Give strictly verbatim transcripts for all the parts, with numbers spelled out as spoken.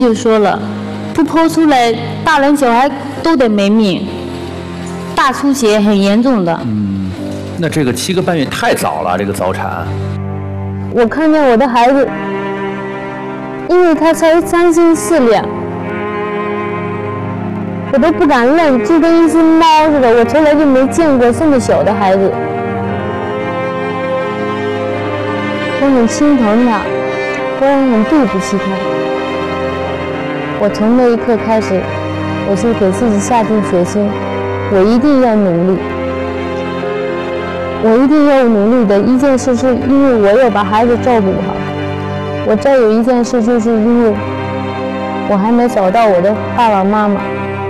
就说了，不剖出来，大人小孩都得没命，大出血很严重的。 嗯，那这个七个半月太早了，这个早产。 我看见我的孩子，因为他才三斤四两，我都不敢认，就跟一只猫似的。我从来就没见过这么小的孩子，我很心疼他，我也很对不起他。我从那一刻开始，我就给自己下定决心，我一定要努力，我一定要努力的一件事，是因为我要把孩子照顾好。我再有一件事，就是因为我还没找到我的爸爸妈妈。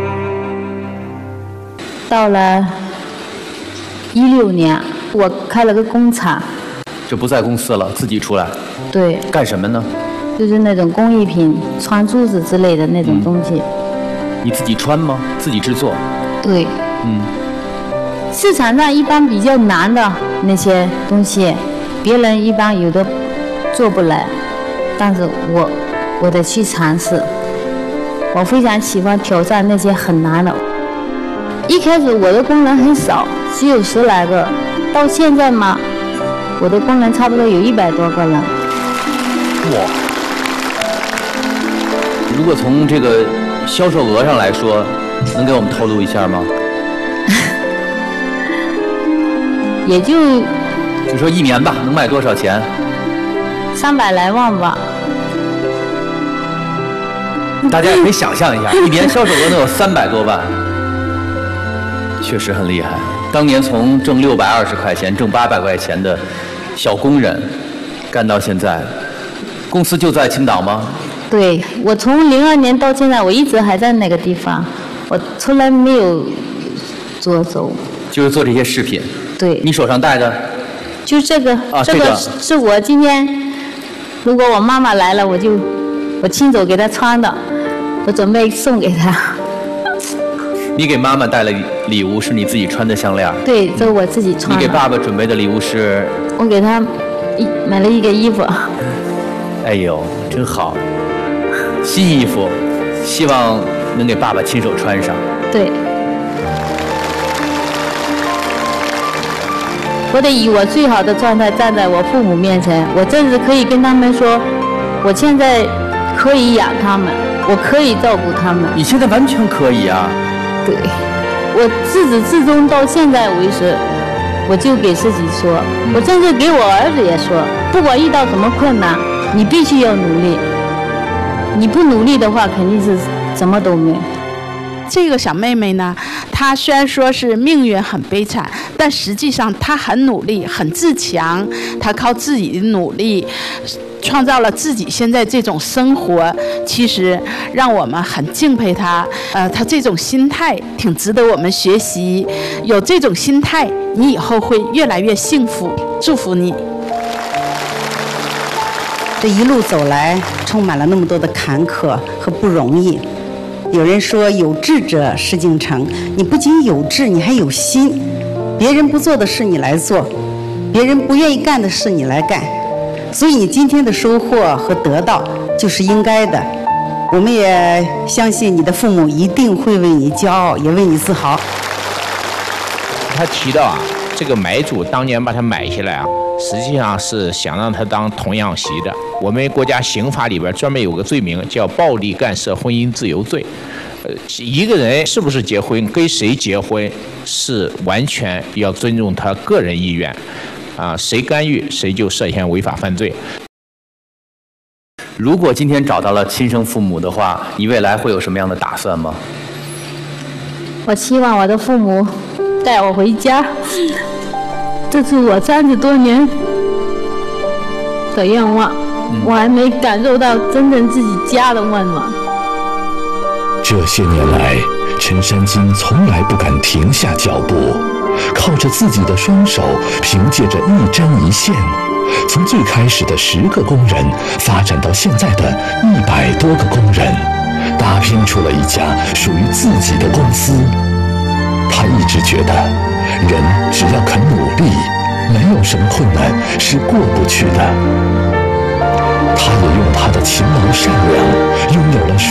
到了一六年，我开了个工厂， 就不在公司了，自己出来。 对。 干什么呢？ 就是那种工艺品，穿珠子之类的那种东西。 嗯、你自己穿吗？自己制作？ 对。 嗯。 市场上一般比较难的那些东西，别人一般有的做不来，但是我我得去尝试。我非常喜欢挑战那些很难的。一开始我的工人很少，只有十来个，到现在嘛，我的工人差不多有一百多个人。 哇！如果从这个销售额上来说，能给我们透露一下吗？ 也就就说一年吧，能卖多少钱？ 三百来万吧。 大家也可以想象一下，一年销售额能有三百多万，确实很厉害。当年从挣六百二十块钱、挣八百块钱的小工人，干到现在，公司就在青岛吗？ 对，我从零二年到现在，我一直还在那个地方，我从来没有做走。 就是做这些饰品。 对。 你手上戴的？ 就这个， 啊、 这个是我今天，如果我妈妈来了，我就我亲手给她穿的，我准备送给她。 你给妈妈带了礼物，是你自己穿的项链？ 对，这是我自己穿的。 你给爸爸准备的礼物是？ 我给他一买了一个衣服。 哎呦，真好，新衣服，希望能给爸爸亲手穿上。 对。我得以我最好的状态站在我父母面前，我真是可以跟他们说，我现在可以养他们，我可以照顾他们。 你现在完全可以啊。 对，我自始至终到现在为止，我就给自己说，嗯、我甚至给我儿子也说，不管遇到什么困难，你必须要努力，你不努力的话，肯定是什么都没有。 这个小妹妹呢，她虽然说是命运很悲惨，但实际上她很努力，很自强，她靠自己的努力创造了自己现在这种生活，其实让我们很敬佩她。呃，她这种心态挺值得我们学习，有这种心态，你以后会越来越幸福。祝福你。 这一路走来，充满了那么多的坎坷和不容易。有人说有志者事竟成，你不仅有志，你还有心，别人不做的事你来做，别人不愿意干的事你来干，所以你今天的收获和得到就是应该的。我们也相信你的父母一定会为你骄傲，也为你自豪。 他提到啊，这个买主当年把他买下来啊，实际上是想让他当童养媳的。我们国家刑法里边专门有个罪名叫暴力干涉婚姻自由罪。呃，一个人是不是结婚，跟谁结婚，是完全要尊重他个人意愿，啊，谁干预谁就涉嫌违法犯罪。 如果今天找到了亲生父母的话，你未来会有什么样的打算吗？ 我希望我的父母带我回家，这是我三十多年的愿望。嗯、我还没感受到真正自己家的温暖。 这些年来，陈山金从来不敢停下脚步，靠着自己的双手，凭借着一针一线，从最开始的十个工人发展到现在的一百多个工人，打拼出了一家属于自己的公司。他一直觉得，人只要肯努力，没有什么困难是过不去的。 他也用他的勤劳善良拥有了